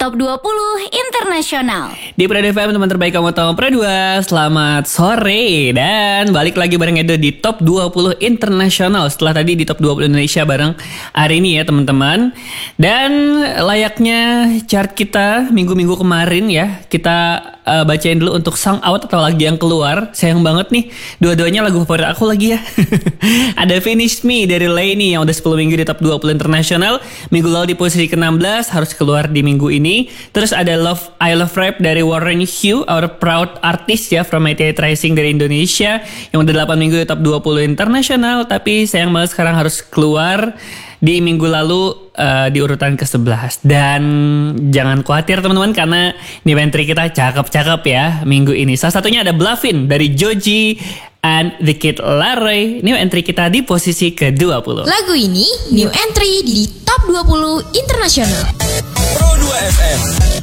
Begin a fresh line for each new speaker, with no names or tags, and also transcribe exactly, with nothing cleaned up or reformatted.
Top dua puluh Internasional.
Di Pride F M, teman terbaik kamu tahu Pride dua. Selamat sore dan balik lagi bareng Edo di Top dua puluh Internasional. Setelah tadi di Top dua puluh Indonesia bareng Arini ya teman-teman. Dan layaknya chart kita minggu-minggu kemarin ya, kita uh, bacain dulu untuk Song Out atau lagu yang keluar. Sayang banget nih, dua-duanya lagu favorit aku lagi ya. Ada Finish Me dari Lainey yang udah sepuluh minggu di Top dua puluh Internasional. Minggu lalu di posisi ke enam belas, harus keluar di minggu ini. Terus ada Love I Love Rap dari Warren Hugh, our proud artist ya from eighty-eight Rising dari Indonesia yang udah delapan minggu di Top dua puluh Internasional, tapi sayang banget sekarang harus keluar di minggu lalu uh, di urutan ke sebelas. Dan jangan khawatir teman-teman karena new entry kita cakep-cakep ya minggu ini. Salah satunya ada Bluffin dari Joji and The Kid Laroi. New entry kita di posisi ke dua puluh.
Lagu ini new entry di Top dua puluh Internasional.
Pro dua F M